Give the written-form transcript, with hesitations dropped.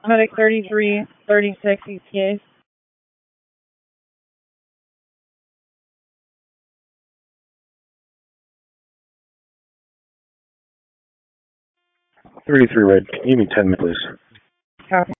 Medic 3336 ETAs. Red. Give me 10 minutes, please. Copy.